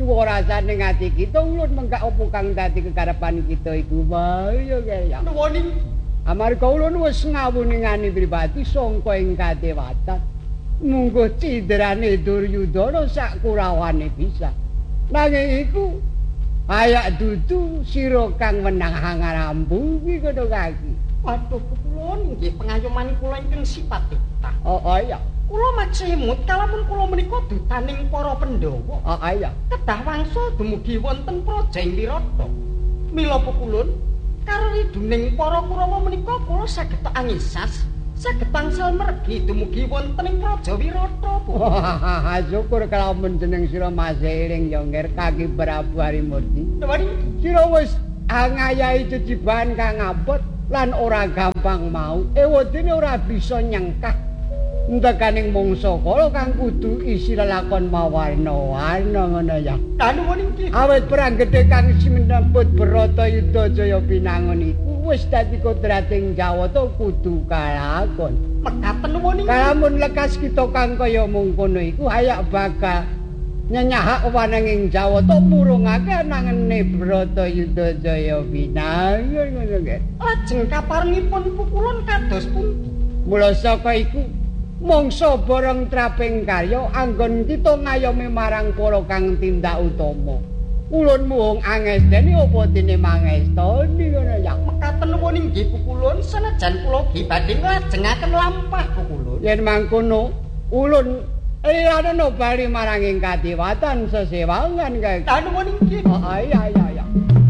Suwa rasane ngati kita ulun menggak opo kang dadi kekarepan kita iku wae ya. Nuwun. Amarga ulun wis ngawuningani pribadi sangka ing kadewatan. Munggo cidrane Duryudana sak kurawane bisa. Nanging iku ayak dudu sira kang wenang ngarambu iki ngono kaki. Waduh kula nggih pengayoman kula ingkang sifat titah. Oh iya. Kula macemut kalamun kula menika dutaning para Pandhawa. Oh iya. Kedah wangsa dumugi wonten Projeng Wirata. Mila pukulun karo iduning para Kurawa menika kula saged angisas, saged tangsel mergi dumugi wonten ing Praja Wirata. Syukur kalamun jeneng sira masih eling ya ngger Kaki Prabu Harimurti. Nuwun. Sira wis ngayahi jejiban kang abot lan ora gampang mau. Ewadene ora bisa nyengkah ndekaning mangsa kala kang kudu isi lelakon mawarna-warna ngono ya. Nuwun inggih. Awit perang gedhe kang sinebut Bharatayuda Jaya Pinangun iku wis dadi kodrating Jawata kudu kalakon. Mekaten nuwun inggih. Kalamun lekas kita kang kaya mungkono iku hayak bakal nyenyahak wananging Jawata murungake nangene Bharatayuda Jaya Pinangun ngono nggih. Lajeng kaparengipun pukulun kados pundi? Mula saka iku mangsa bareng traping karya anggon kita ngayomi marang para kang tindak utama. Ulun muhung angesteni apa dene mangestoni ngono ya. Mekaten nuwun inggih pukulun senajan kula gi badhe nglajengaken lampah pukulun. Yen mangkono ulun irana bali marang ing kadewatan sesewangan kae. Nuwun inggih. Oh iya iya.